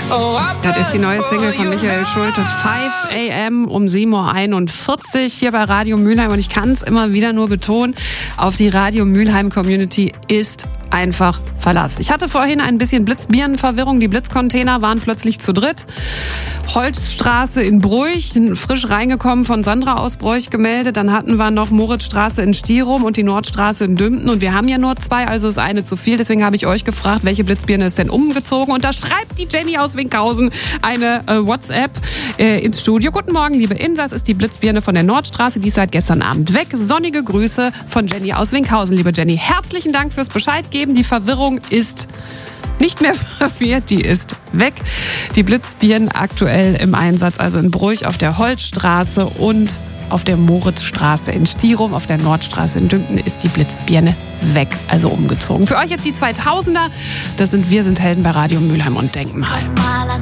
Das ist die neue Single von Michael Schulte, 5 AM um 7.41 Uhr hier bei Radio Mülheim. Und ich kann es immer wieder nur betonen, auf die Radio Mülheim Community ist einfach Verlass. Ich hatte vorhin ein bisschen Blitzbirnenverwirrung. Die Blitzcontainer waren plötzlich zu dritt. Holzstraße in Bruch, frisch reingekommen von Sandra aus Broich gemeldet. Dann hatten wir noch Moritzstraße in Stierum und die Nordstraße in Dümpten. Und wir haben ja nur 2, also ist eine zu viel. Deswegen habe ich euch gefragt, welche Blitzbirne ist denn umgezogen. Und da schreibt die Jenny aus Winkhausen eine WhatsApp ins Studio. Guten Morgen, liebe Insas, ist die Blitzbirne von der Nordstraße. Die ist seit gestern Abend weg. Sonnige Grüße von Jenny aus Winkhausen, liebe Jenny. Herzlichen Dank fürs Bescheid geben. Die Verwirrung ist nicht mehr verwirrt, die ist weg. Die Blitzbirnen aktuell im Einsatz, also in Bruch auf der Holzstraße und auf der Moritzstraße in Stierum, auf der Nordstraße in Dümpten ist die Blitzbirne weg, also umgezogen. Für euch jetzt die 2000er, das sind Wir sind Helden bei Radio Mülheim und Denkmal.